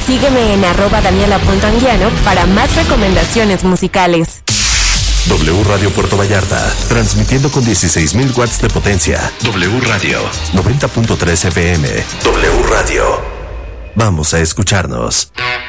Sígueme en @daniela.anguiano para más recomendaciones musicales. W Radio Puerto Vallarta, transmitiendo con 16,000 watts de potencia. W Radio, 90.3 FM. W Radio. Vamos a escucharnos.